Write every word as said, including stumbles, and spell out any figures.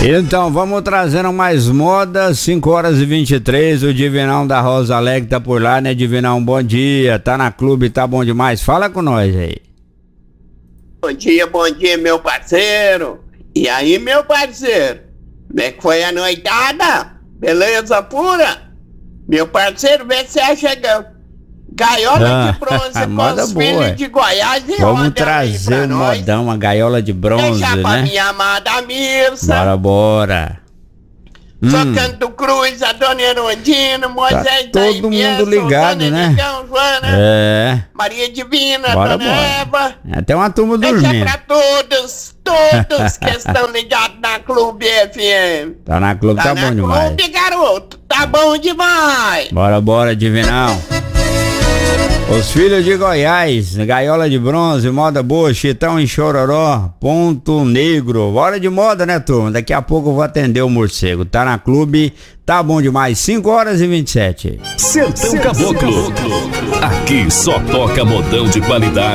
Então, vamos trazendo mais moda, cinco horas e vinte e três, o Divinão da Rosa Alegre tá por lá, né, Divinão? Bom dia, tá na clube, tá bom demais, fala com nós aí. Bom dia, bom dia, meu parceiro. E aí, meu parceiro, como é que foi a noitada? Beleza pura? Meu parceiro, vê se acha gaiola Ah, de bronze moda com os boa. filhos de Goiás e Vamos roda trazer aí o pra nós. modão, uma gaiola de bronze, Deixa pra né? minha amada Mirsa, Bora, bora. Hum, Socanto Cruz, a Dona Erundina, Moisés Tá todo mundo ligado, né? Negão, Joana, é, Maria Divina, Bora, Dona bora. Eva. até uma turma Deixa dormindo. pra todos, todos que estão ligados na Clube F M. Tá na clube, tá, na bom demais. Clube, garoto, tá bom demais. Bora, bora, Divinão. Os filhos de Goiás, gaiola de bronze, moda boa, Chitão em Chororó, ponto negro. Bora de moda, né, turma? Daqui a pouco eu vou atender o morcego. Tá na clube, tá bom demais. cinco horas e vinte e sete. Sertão Caboclo. Aqui só toca modão de qualidade.